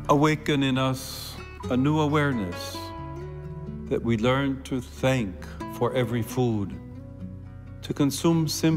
awaken in us a new awareness that we learn to thank for every food, to consume simply